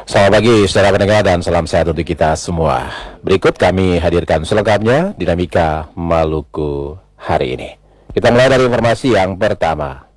Selamat pagi saudara pendengar dan salam sehat untuk kita semua. Berikut kami hadirkan selengkapnya dinamika Maluku hari ini. Kita mulai dari informasi yang pertama.